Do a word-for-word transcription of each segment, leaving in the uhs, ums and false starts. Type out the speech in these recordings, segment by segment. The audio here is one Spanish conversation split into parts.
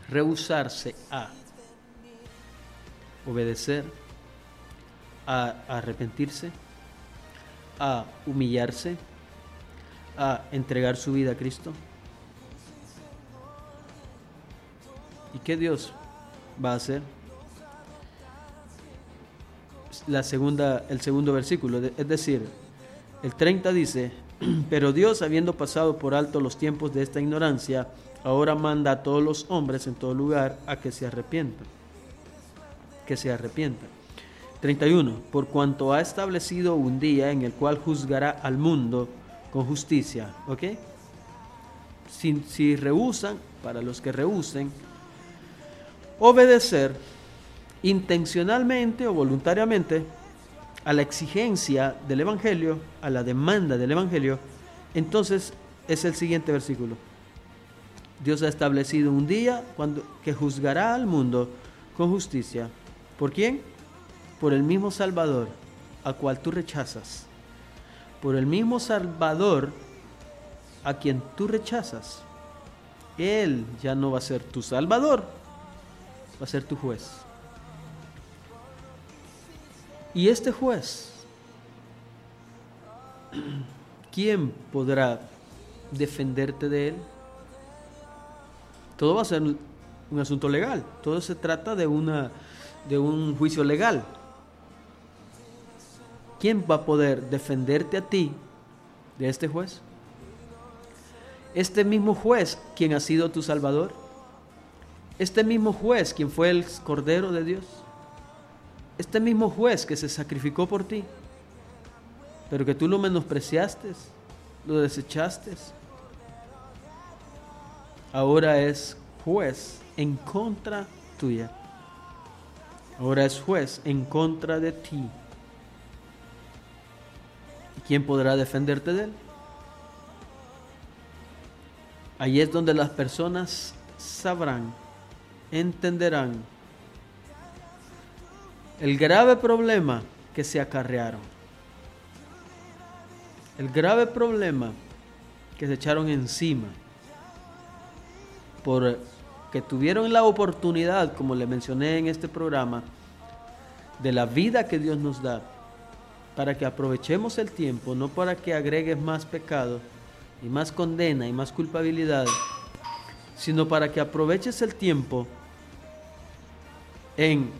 rehusarse a obedecer, a arrepentirse, a humillarse, a entregar su vida a Cristo. ¿Y qué Dios va a hacer? La segunda, el segundo versículo, es decir, el treinta dice: pero Dios, habiendo pasado por alto los tiempos de esta ignorancia, ahora manda a todos los hombres en todo lugar a que se arrepientan. Que se arrepientan. treinta y uno. Por cuanto ha establecido un día en el cual juzgará al mundo con justicia. ¿Ok? Si, si rehusan, para los que rehusen, obedecer intencionalmente o voluntariamente a la exigencia del Evangelio, a la demanda del Evangelio, entonces es el siguiente versículo. Dios ha establecido un día cuando, que juzgará al mundo con justicia. ¿Por quién? Por el mismo Salvador, a cual tú rechazas. Por el mismo Salvador a quien tú rechazas. Él ya no va a ser tu Salvador, va a ser tu juez. Y este juez, ¿quién podrá defenderte de él? Todo va a ser un asunto legal. Todo se trata de, una, de un juicio legal. ¿Quién va a poder defenderte a ti de este juez? Este mismo juez, quien ha sido tu Salvador. Este mismo juez, quien fue el Cordero de Dios. Este mismo juez que se sacrificó por ti, pero que tú lo menospreciaste, lo desechaste, ahora es juez en contra tuya. Ahora es juez en contra de ti. ¿Y quién podrá defenderte de él? Ahí es donde las personas sabrán, entenderán el grave problema que se acarrearon, el grave problema que se echaron encima, porque tuvieron la oportunidad, como le mencioné en este programa, de la vida que Dios nos da, para que aprovechemos el tiempo, no para que agregues más pecado, y más condena, y más culpabilidad, sino para que aproveches el tiempo en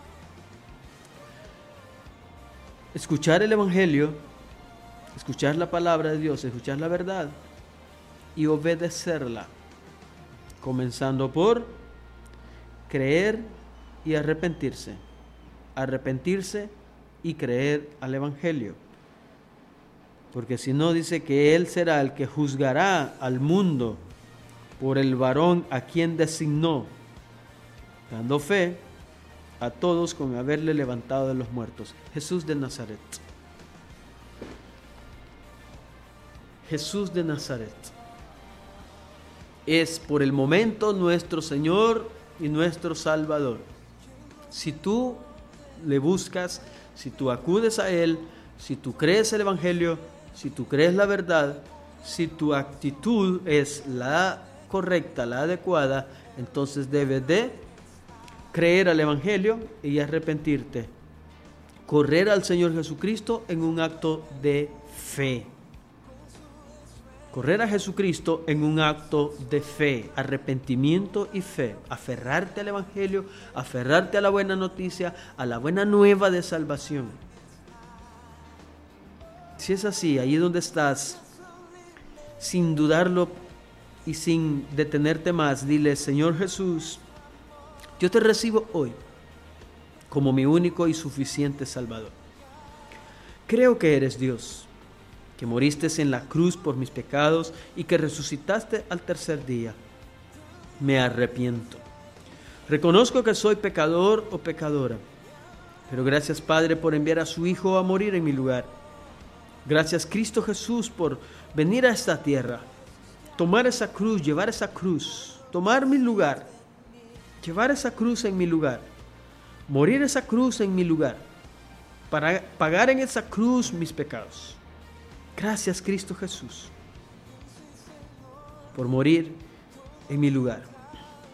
escuchar el Evangelio, escuchar la palabra de Dios, escuchar la verdad y obedecerla, comenzando por creer y arrepentirse, arrepentirse y creer al Evangelio, porque si no, dice que Él será el que juzgará al mundo por el varón a quien designó, dando fe a todos con haberle levantado de los muertos. Jesús de Nazaret. Jesús de Nazaret es por el momento nuestro Señor y nuestro Salvador. Si tú le buscas, si tú acudes a Él, si tú crees el Evangelio, si tú crees la verdad, si tu actitud es la correcta, la adecuada, entonces debes de creer al Evangelio y arrepentirte. Correr al Señor Jesucristo en un acto de fe. Correr a Jesucristo en un acto de fe, arrepentimiento y fe. Aferrarte al Evangelio, aferrarte a la buena noticia, a la buena nueva de salvación. Si es así, ahí donde estás, sin dudarlo y sin detenerte más, dile: Señor Jesús, yo te recibo hoy como mi único y suficiente Salvador. Creo que eres Dios, que moriste en la cruz por mis pecados y que resucitaste al tercer día. Me arrepiento. Reconozco que soy pecador o pecadora, pero gracias, Padre, por enviar a su Hijo a morir en mi lugar. Gracias, Cristo Jesús, por venir a esta tierra, tomar esa cruz, llevar esa cruz, tomar mi lugar, llevar esa cruz en mi lugar, morir esa cruz en mi lugar, para pagar en esa cruz mis pecados. Gracias, Cristo Jesús, por morir en mi lugar.